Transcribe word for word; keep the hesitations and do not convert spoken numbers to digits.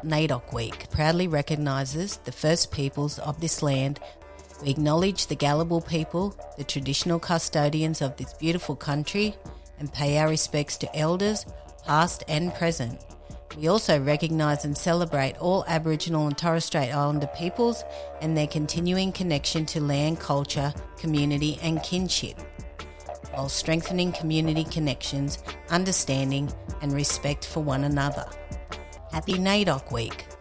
NAIDOC Week proudly recognises the First Peoples of this land. We acknowledge the Gadigal people, the traditional custodians of this beautiful country, and pay our respects to elders, past and present. We also recognise and celebrate all Aboriginal and Torres Strait Islander peoples and their continuing connection to land, culture, community and kinship, while strengthening community connections, understanding and respect for one another. Happy NAIDOC Week!